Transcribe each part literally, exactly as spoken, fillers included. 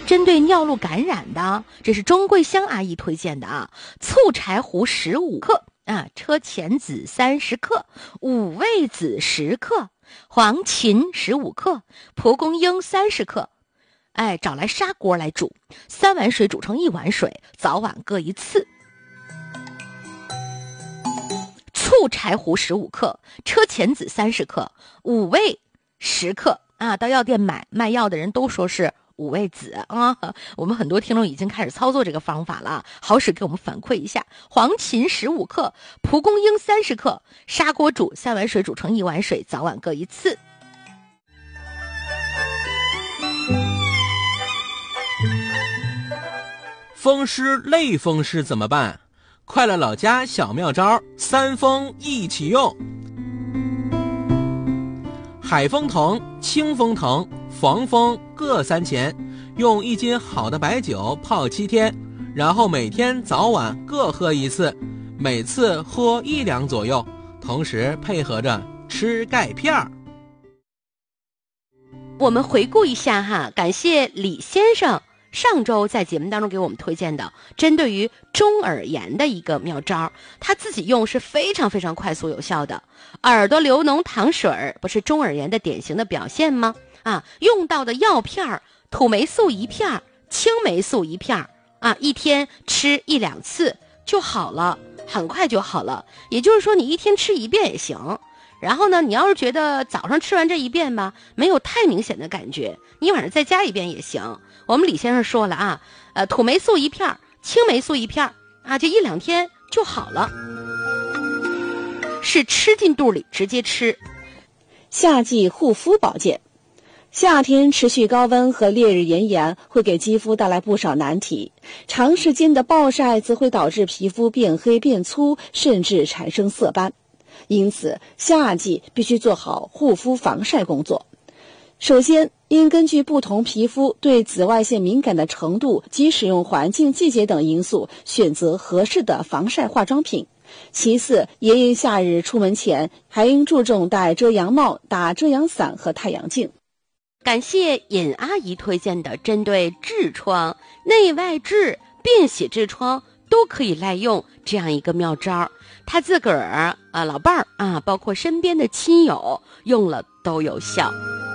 针对尿路感染的，这是钟桂香阿姨推荐的啊，醋柴胡十五克啊，车前子三十克，五味子十克，黄芩十五克，蒲公英三十克。哎，找来砂锅来煮，三碗水煮成一碗水，早晚各一次。醋柴胡十五克，车前子三十克，五味十克啊。到药店买卖药的人都说是五味子啊。我们很多听众已经开始操作这个方法了，好使给我们反馈一下。黄芩十五克，蒲公英三十克，砂锅煮，三碗水煮成一碗水，早晚各一次。 风湿类风湿怎么办？快乐老家小妙招，三风一起用。海风藤、清风藤、防风各三钱，用一斤好的白酒泡七天，然后每天早晚各喝一次，每次喝一两左右，同时配合着吃钙片儿。 我们回顾一下哈，感谢李先生上周在节目当中给我们推荐的针对于中耳炎的一个妙招，他自己用是非常非常快速有效的。耳朵流脓淌水不是中耳炎的典型的表现吗？啊，用到的药片土霉素一片，青霉素一片啊，一天吃一两次就好了，很快就好了。也就是说你一天吃一遍也行。然后呢，你要是觉得早上吃完这一遍吧，没有太明显的感觉，你晚上再加一遍也行。我们李先生说了啊，呃，土霉素一片，青霉素一片啊，这一两天就好了，是吃进肚里直接吃。 夏季护肤保健，夏天持续高温和烈日炎炎会给肌肤带来不少难题，长时间的暴晒则会导致皮肤变黑变粗，甚至产生色斑。因此，夏季必须做好护肤防晒工作。首先，应根据不同皮肤对紫外线敏感的程度及使用环境、季节等因素，选择合适的防晒化妆品。其次，炎炎夏日出门前，还应注重戴遮阳帽、打遮阳伞和太阳镜。 感谢尹阿姨推荐的针对痔疮、内外痔、便血痔疮都可以来用这样一个妙招，他自个儿啊、老伴儿啊，包括身边的亲友用了都有效。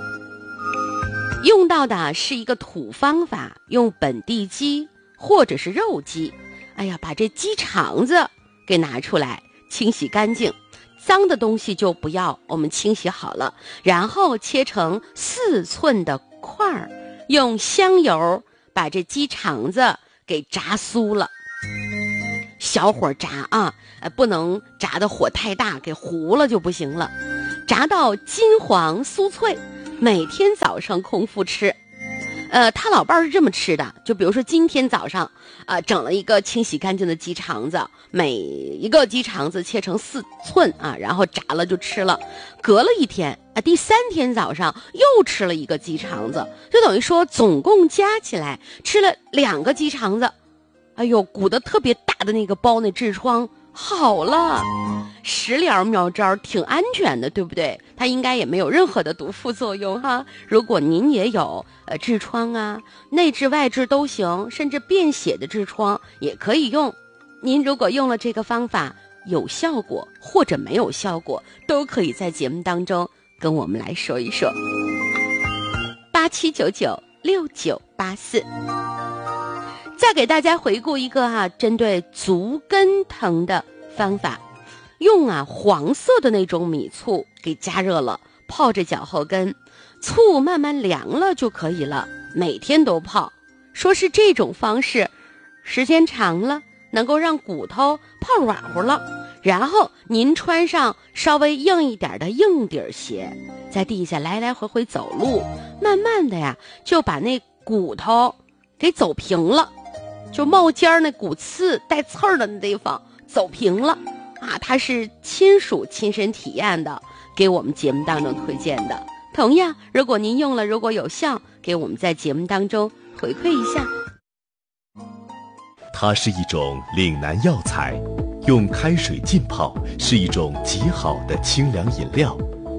用到的是一个土方法，用本地鸡或者是肉鸡，哎呀，把这鸡肠子给拿出来，清洗干净，脏的东西就不要，我们清洗好了，然后切成四寸的块儿，用香油把这鸡肠子给炸酥了。小火炸啊，呃，不能炸的火太大，给糊了就不行了。炸到金黄酥脆，每天早上空腹吃。呃，他老伴儿是这么吃的，就比如说今天早上啊、呃，整了一个清洗干净的鸡肠子，每一个鸡肠子切成四寸啊，然后炸了就吃了。隔了一天啊、呃，第三天早上又吃了一个鸡肠子，就等于说总共加起来吃了两个鸡肠子。哎呦，鼓得特别大的那个包，那痔疮好了。食疗妙招挺安全的，对不对？它应该也没有任何的毒副作用哈。如果您也有呃痔疮啊，内痔外痔都行，甚至便血的痔疮也可以用。您如果用了这个方法有效果或者没有效果，都可以在节目当中跟我们来说一说。八七九九六九八四。再给大家回顾一个啊，针对足跟疼的方法，用啊黄色的那种米醋给加热了，泡着脚后跟，醋慢慢凉了就可以了，每天都泡。说是这种方式，时间长了能够让骨头泡软乎了，然后您穿上稍微硬一点的硬底鞋，在地下来来回回走路，慢慢的呀就把那骨头给走平了。就冒尖那骨刺带刺儿的那地方走平了啊，它是亲属亲身体验的，给我们节目当中推荐的。同样，如果您用了，如果有效，给我们在节目当中回馈一下。 它是一种岭南药材，用开水浸泡，是一种极好的清凉饮料。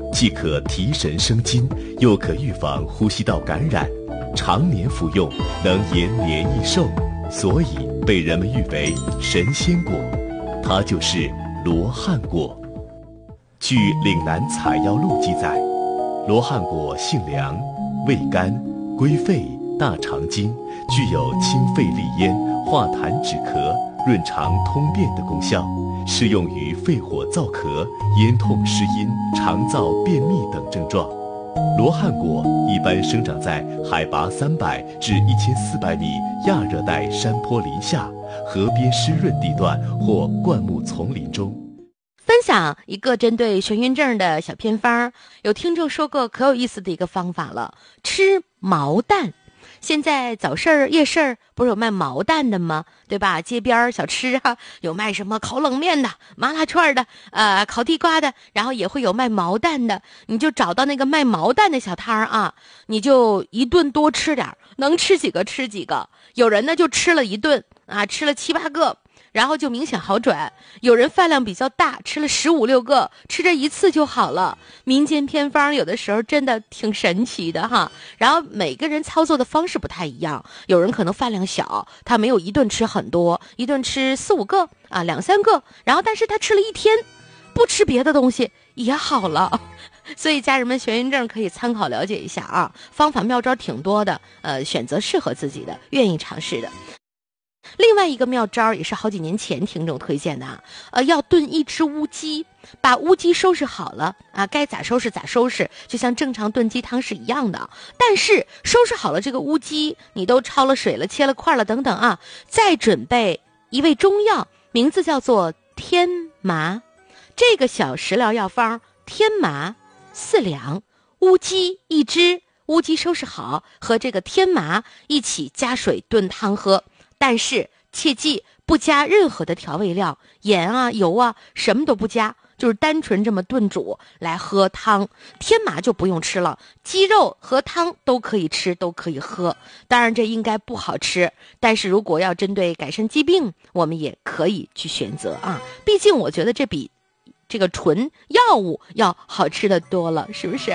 既可提神生津，又可预防呼吸道感染，常年服用能延年益寿，所以被人们誉为神仙果。它就是罗汉果。据《岭南采药录》记载，罗汉果性凉，味甘，归肺、大肠经，具有清肺利咽、化痰止咳、润肠通便的功效，适用于肺火燥咳、咽痛失音、肠燥便秘等症状。罗汉果一般生长在海拔三百至一千四百米亚热带山坡林下、河边湿润地段或灌木丛林中。 分享一个针对眩晕症的小偏方，有听众说过可有意思的一个方法了，吃毛蛋。现在早市儿、夜市儿不是有卖毛蛋的吗？对吧？街边小吃啊，有卖什么烤冷面的、麻辣串的、呃烤地瓜的，然后也会有卖毛蛋的。你就找到那个卖毛蛋的小摊儿啊，你就一顿多吃点，能吃几个吃几个。有人呢就吃了一顿啊，吃了七八个。然后就明显好转，有人饭量比较大，吃了十五六个，吃这一次就好了。民间偏方有的时候真的挺神奇的哈。然后每个人操作的方式不太一样，有人可能饭量小，他没有一顿吃很多，一顿吃四五个啊，两三个，然后但是他吃了一天，不吃别的东西也好了。所以家人们，眩晕症可以参考了解一下啊，方法妙招挺多的，呃，选择适合自己的，愿意尝试的。另外一个妙招也是好几年前听众推荐的啊，呃，要炖一只乌鸡，把乌鸡收拾好了啊，该咋收拾咋收拾，就像正常炖鸡汤是一样的。但是收拾好了这个乌鸡，你都焯了水了、切了块了等等啊，再准备一味中药，名字叫做天麻。这个小食疗药方，天麻四两，乌鸡一只，乌鸡收拾好，和这个天麻一起加水炖汤喝。但是切记不加任何的调味料，盐啊、油啊，什么都不加，就是单纯这么炖煮来喝汤。天麻就不用吃了，鸡肉和汤都可以吃，都可以喝。当然这应该不好吃，但是如果要针对改善疾病，我们也可以去选择啊。毕竟我觉得这比这个纯药物要好吃的多了，是不是？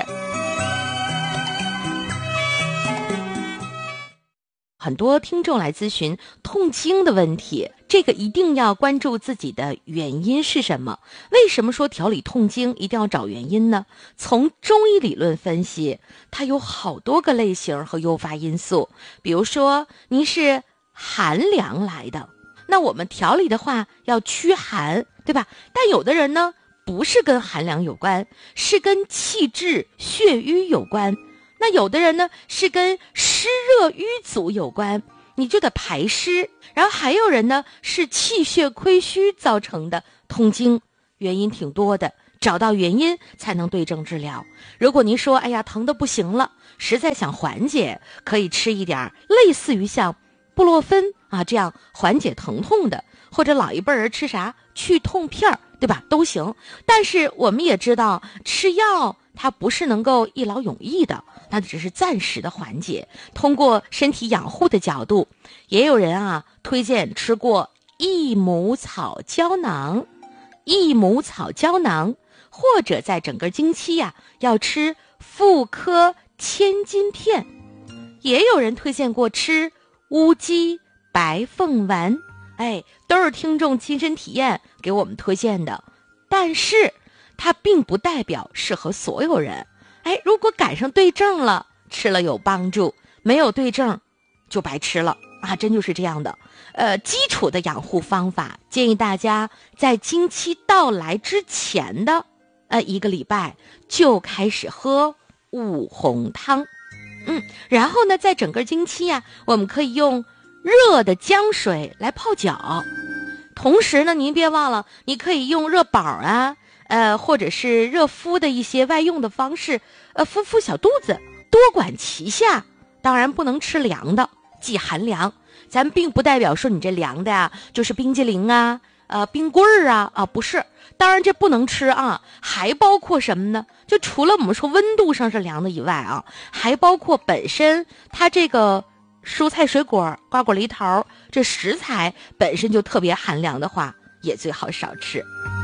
很多听众来咨询痛经的问题，这个一定要关注自己的原因是什么。为什么说调理痛经一定要找原因呢？从中医理论分析，它有好多个类型和诱发因素。比如说您是寒凉来的，那我们调理的话要驱寒，对吧？但有的人呢不是跟寒凉有关，是跟气滞血瘀有关。那有的人呢是跟湿热瘀阻有关，你就得排湿。然后还有人呢是气血亏虚造成的痛经，原因挺多的，找到原因才能对症治疗。如果您说哎呀疼得不行了，实在想缓解，可以吃一点类似于像布洛芬啊这样缓解疼痛的，或者老一辈人吃啥去痛片，对吧，都行。但是我们也知道吃药它不是能够一劳永逸的，它只是暂时的缓解。通过身体养护的角度，也有人啊推荐吃过益母草胶囊，益母草胶囊，或者在整个经期呀、啊、要吃妇科千金片。也有人推荐过吃乌鸡白凤丸，哎，都是听众亲身体验给我们推荐的。但是它并不代表适合所有人。哎，如果赶上对症了，吃了有帮助；没有对症，就白吃了啊！真就是这样的。呃，基础的养护方法，建议大家在经期到来之前的呃一个礼拜就开始喝五红汤。嗯，然后呢，在整个经期呀、啊，我们可以用热的姜水来泡脚。同时呢，您别忘了，你可以用热宝啊。呃，或者是热敷的一些外用的方式，呃，敷敷小肚子，多管齐下。当然不能吃凉的，忌寒凉。咱并不代表说你这凉的呀，就是冰激凌啊，呃，冰棍儿啊，啊，不是。当然这不能吃啊，还包括什么呢？就除了我们说温度上是凉的以外啊，还包括本身它这个蔬菜水果、瓜果梨桃这食材本身就特别寒凉的话，也最好少吃。